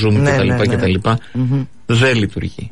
Zoom κτλ. Δεν λειτουργεί.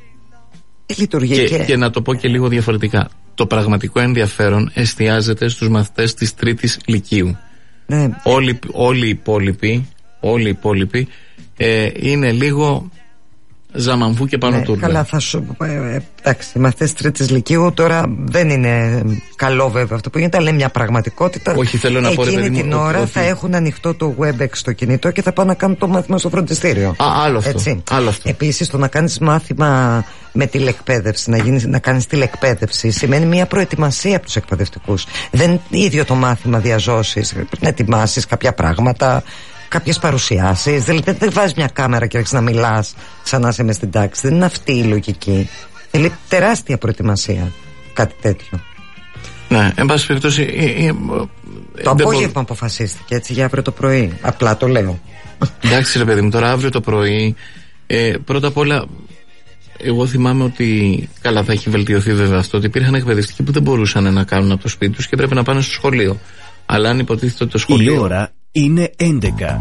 Και να το πω και λίγο διαφορετικά. Το πραγματικό ενδιαφέρον εστιάζεται στους μαθητές της 3ης Λυκείου. Όλοι οι υπόλοιποι είναι λίγο ζαμανφού και πάνω τούρλα. Καλά, θα σου εντάξει, οι μαθητές 3ης Λυκείου τώρα δεν είναι καλό βέβαια αυτό που γίνεται, αλλά είναι μια πραγματικότητα. Όχι, θέλω να πω, εκείνη την ώρα θα έχουν ανοιχτό το WebEx στο κινητό και θα πάνε να κάνουν το μάθημα στο φροντιστήριο. Άλλο αυτό. Επίσης, το να κάνεις μάθημα με τηλεκπαίδευση, να κάνεις τηλεκπαίδευση, σημαίνει μια προετοιμασία από τους εκπαιδευτικούς. Δεν είναι ίδιο το μάθημα διαζώσεις. Πρέπει να ετοιμάσεις κάποια πράγματα, κάποιες παρουσιάσεις. Δηλαδή δεν βάζεις μια κάμερα και αρχίσεις να μιλάς σαν να είσαι μες στην τάξη. Δεν είναι αυτή η λογική. Θέλει τεράστια προετοιμασία κάτι τέτοιο. Ναι, εν πάση περιπτώσει. Το απόγευμα αποφασίστηκε έτσι για αύριο το πρωί. Απλά το λέω. Εντάξει ρε παιδί μου, τώρα αύριο το πρωί πρώτα απ' όλα εγώ θυμάμαι ότι καλά θα έχει βελτιωθεί βέβαια αυτό, ότι υπήρχαν εκπαιδευτικοί που δεν μπορούσαν να κάνουν από το σπίτι τους και πρέπει να πάνε στο σχολείο. Αλλά αν υποτίθεται ότι το σχολείο... Η ώρα είναι 11.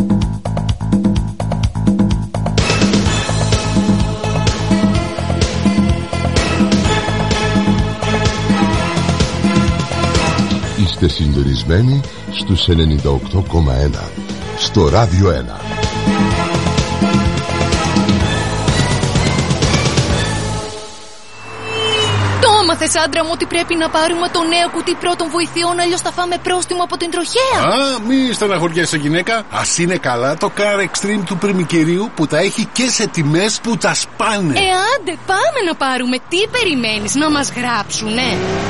Είστε συντονισμένοι στους 98,1 στο Ράδιο 1. Μάθες άντρα μου ότι πρέπει να πάρουμε το νέο κουτί πρώτων βοηθειών, αλλιώς θα φάμε πρόστιμο από την τροχέα. Μη στεναχωριέσαι γυναίκα. Ας είναι καλά το Car Extreme του Πριμικυρίου που τα έχει και σε τιμές που τα σπάνε. Άντε πάμε να πάρουμε. Τι περιμένεις, να μας γράψουνε?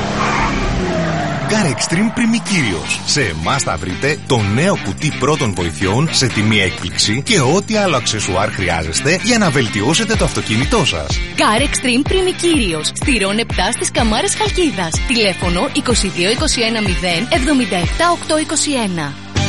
Car Extreme Πριμικύριος. Σε εμάς θα βρείτε το νέο κουτί πρώτων βοηθειών σε τιμή έκπληξη και ό,τι άλλο αξεσουάρ χρειάζεστε για να βελτιώσετε το αυτοκίνητό σας. Car Extreme Πριμικύριος. Στηρών 7 στις Καμάρες Χαλκίδας. Τηλέφωνο 22 21 0 77 821.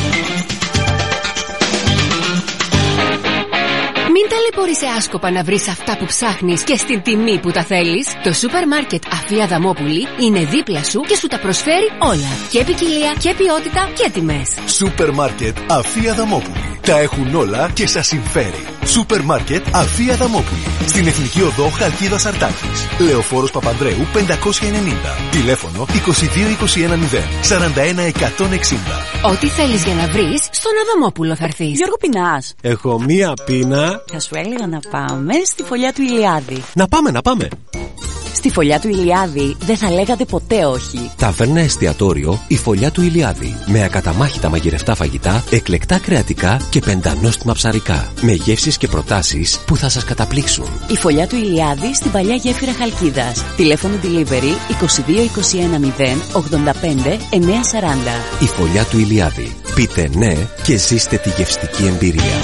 Μην ταλαιπωρείσαι άσκοπα να βρεις αυτά που ψάχνεις και στην τιμή που τα θέλεις. Το σούπερ μάρκετ Αφία Δαμόπουλη είναι δίπλα σου και σου τα προσφέρει όλα. Και ποικιλία και ποιότητα και τιμές. Σούπερ μάρκετ Αφία Δαμόπουλη. Τα έχουν όλα και σας συμφέρει. Σούπερ μάρκετ Αφία Δαμόπουλη. Στην Εθνική Οδό Χαλκίδας Αρτάκης. Λεωφόρος Παπανδρέου 590. Τηλέφωνο 22 21 0 41 160. Ό,τι θέλεις για να βρεις, στον Αδαμόπουλο θα έρθεις. Γιώργο, πεινάς? Έχω μία πείνα. Θα σου έλεγα να πάμε στη Φωλιά του Ηλιάδη. Να πάμε. Στη Φωλιά του Ηλιάδη δεν θα λέγατε ποτέ όχι. Ταβέρνα εστιατόριο η Φωλιά του Ηλιάδη. Με ακαταμάχητα μαγειρευτά φαγητά, εκλεκτά κρεατικά και πεντανόστιμα ψαρικά. Με γεύσεις και προτάσεις που θα σας καταπλήξουν. Η Φωλιά του Ηλιάδη στην παλιά γέφυρα Χαλκίδας. Τηλέφωνο delivery 22 21 0 85 940. Η Φωλιά του Ηλιάδη. Πείτε ναι και ζήστε τη γευστική εμπειρία.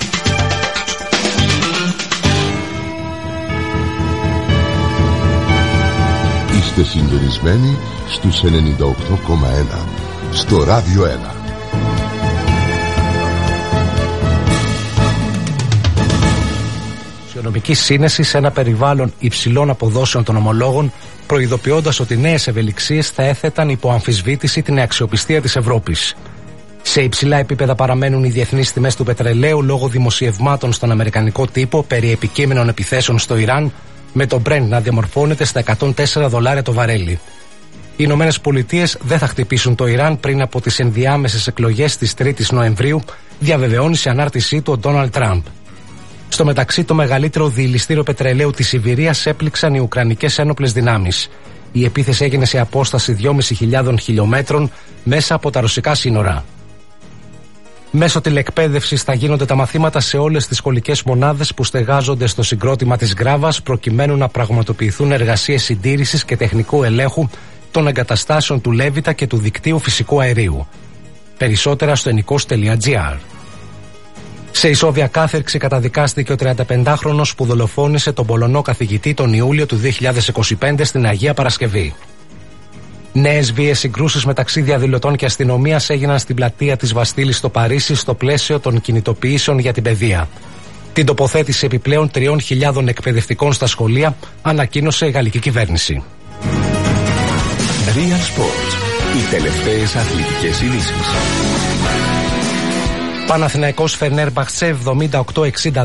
Είστε συντονισμένοι στους 98,1 στο Ράδιο 1. Νομική σύνεση σε ένα περιβάλλον υψηλών αποδόσεων των ομολόγων, προειδοποιώντας ότι νέες ευελιξίες θα έθεταν υπό αμφισβήτηση την αξιοπιστία της Ευρώπης. Σε υψηλά επίπεδα παραμένουν οι διεθνείς τιμές του πετρελαίου λόγω δημοσιευμάτων στον αμερικανικό τύπο περί επικείμενων επιθέσεων στο Ιράν, με το Brent να διαμορφώνεται στα $104 το βαρέλι. Οι Ηνωμένες Πολιτείες δεν θα χτυπήσουν το Ιράν πριν από τις ενδιάμεσες εκλογές της 3ης Νοεμβρίου, διαβεβαιώνει σε ανάρτησή του ο Ντόναλντ Τραμπ. Στο μεταξύ, το μεγαλύτερο διηλιστήριο πετρελαίου της Σιβηρίας έπληξαν οι Ουκρανικές ένοπλες δυνάμεις. Η επίθεση έγινε σε απόσταση 2.500 χιλιόμετρων μέσα από τα ρωσικά σύνορα. Μέσω τηλεκπαίδευσης θα γίνονται τα μαθήματα σε όλες τις σχολικές μονάδες που στεγάζονται στο συγκρότημα της Γκράβας, προκειμένου να πραγματοποιηθούν εργασίες συντήρησης και τεχνικού ελέγχου των εγκαταστάσεων του Λέβητα και του δικτύου φυσικού αερίου. Περισσότερα στο ενικός.gr. Σε ισόβια κάθερξη καταδικάστηκε ο 35χρονος που δολοφόνησε τον Πολωνό καθηγητή τον Ιούλιο του 2025 στην Αγία Παρασκευή. Νέες βίαιες συγκρούσεις μεταξύ διαδηλωτών και αστυνομίας έγιναν στην πλατεία της Βαστίλης στο Παρίσι στο πλαίσιο των κινητοποιήσεων για την παιδεία. Την τοποθέτηση επιπλέον 3.000 εκπαιδευτικών στα σχολεία ανακοίνωσε η γαλλική κυβέρνηση. Real Sports. Οι τελευταίες αθλητικές ειδήσεις. Παναθηναϊκός Φενέρμπαχτσε 78-60.